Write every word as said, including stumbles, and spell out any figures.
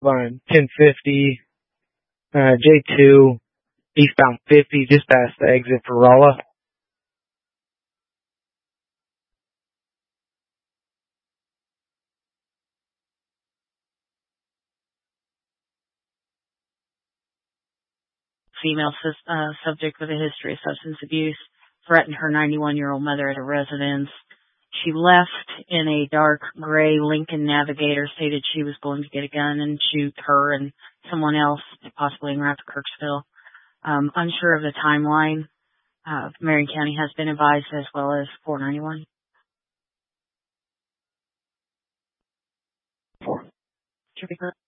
line ten fifty, uh, J two, eastbound fifty, just past the exit for Rolla. Female sus- uh, subject with a history of substance abuse threatened her ninety-one-year-old mother at a residence. She left in a dark gray Lincoln Navigator, stated she was going to get a gun and shoot her and someone else, possibly en route to Kirksville. Um, unsure of the timeline. Uh, Marion County has been advised, as well as four ninety-one. Four. Should be correct.